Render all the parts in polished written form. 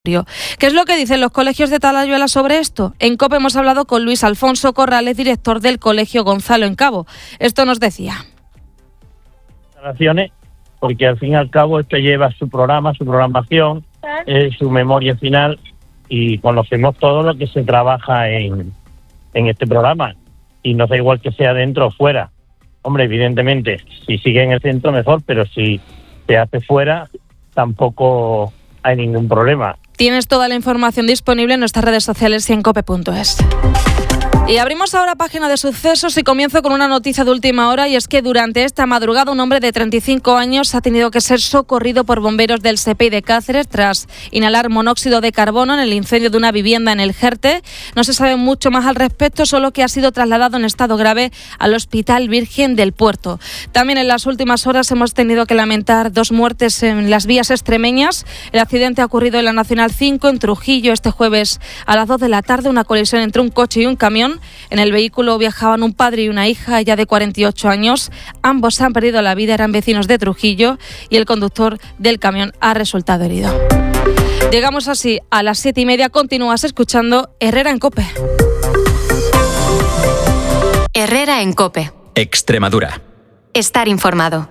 ¿Qué es lo que dicen los colegios de Talayuela sobre esto? En COPE hemos hablado con Luis Alfonso Corrales, director del Colegio Gonzalo en Cabo. Esto nos decía. Porque al fin y al cabo esto lleva su programa, su programación, su memoria final, y conocemos todo lo que se trabaja en este programa, y nos da igual que sea dentro o fuera. Hombre, evidentemente, si sigue en el centro mejor, pero si se hace fuera tampoco hay ningún problema. Tienes toda la información disponible en nuestras redes sociales y en cope.es. Y abrimos ahora página de sucesos y comienzo con una noticia de última hora, y es que durante esta madrugada un hombre de 35 años ha tenido que ser socorrido por bomberos del SEPEI de Cáceres tras inhalar monóxido de carbono en el incendio de una vivienda en el Jerte. No se sabe mucho más al respecto, solo que ha sido trasladado en estado grave al Hospital Virgen del Puerto. También en las últimas horas hemos tenido que lamentar 2 muertes en las vías extremeñas. El accidente ha ocurrido en la Nacional 5 en Trujillo este jueves a las 2 de la tarde, una colisión entre un coche y un camión. En el vehículo viajaban un padre y una hija ya de 48 años. Ambos han perdido la vida, eran vecinos de Trujillo, y el conductor del camión ha resultado herido. Llegamos así a las 7:30. Continúas escuchando Herrera en COPE. Herrera en COPE. Extremadura. Estar informado.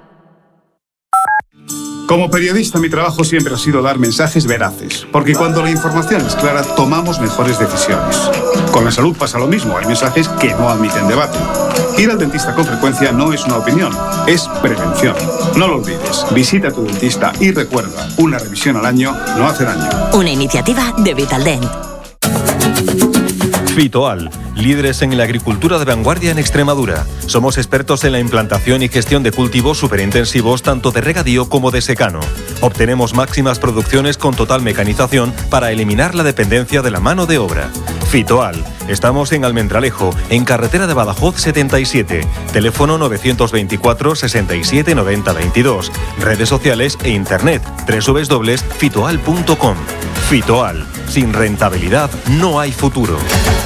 Como periodista, mi trabajo siempre ha sido dar mensajes veraces, porque cuando la información es clara, tomamos mejores decisiones. Con la salud pasa lo mismo, hay mensajes que no admiten debate. Ir al dentista con frecuencia no es una opinión, es prevención. No lo olvides, visita a tu dentista y recuerda, una revisión al año no hace daño. Una iniciativa de Vitaldent. Fitoal, líderes en la agricultura de vanguardia en Extremadura. Somos expertos en la implantación y gestión de cultivos superintensivos tanto de regadío como de secano. Obtenemos máximas producciones con total mecanización para eliminar la dependencia de la mano de obra. Fitoal, estamos en Almendralejo, en carretera de Badajoz 77, teléfono 924 67 90 22, redes sociales e internet www.fitoal.com. Fitoal, sin rentabilidad no hay futuro.